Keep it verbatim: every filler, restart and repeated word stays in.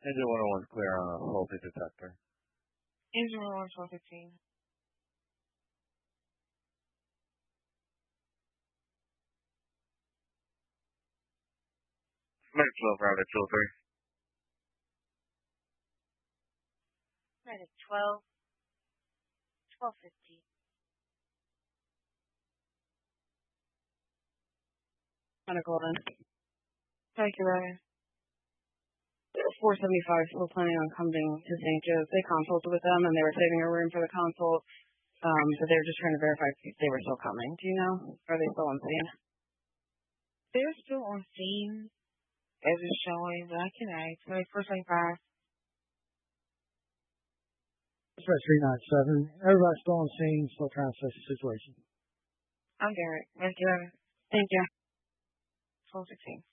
Engine one oh one clear on a voltage detector. Engine one oh one, twelve fifteen. Medic twelve, routed two oh three. Medic twelve, twelve fifteen. Medic eleven. Thank you, Ryan. four seventy-five still planning on coming to Saint Joe's. They consulted with them and they were saving a room for the consult, um, but they were just trying to verify if they were still coming. Do you know? Are they still on scene? They're still on scene as it's showing, but I can ask. Like, four seventy-five. Express three nine seven. Everybody's still on scene, still trying to assess the situation. I'm Derek. Thank you, Ryan. Thank you. twelve sixteen.